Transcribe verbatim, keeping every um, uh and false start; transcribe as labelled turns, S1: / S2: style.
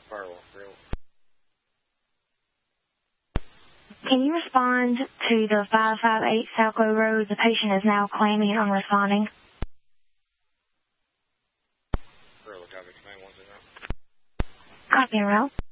S1: Firewall, real.
S2: Can you respond to the five five eight Southglow Road? The patient is now claiming unresponding.
S1: Real, copy, command one zero.
S2: Copy, Real.